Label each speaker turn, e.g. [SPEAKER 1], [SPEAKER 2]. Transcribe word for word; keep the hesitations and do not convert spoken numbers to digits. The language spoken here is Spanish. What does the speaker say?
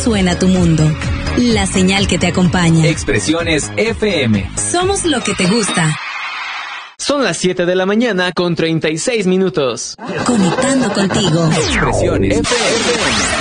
[SPEAKER 1] suena tu mundo. La señal que te acompaña.
[SPEAKER 2] Expresiones F M.
[SPEAKER 1] Somos lo que te gusta.
[SPEAKER 3] Son las siete de la mañana con treinta y seis minutos.
[SPEAKER 1] Conectando contigo.
[SPEAKER 2] Expresiones F M.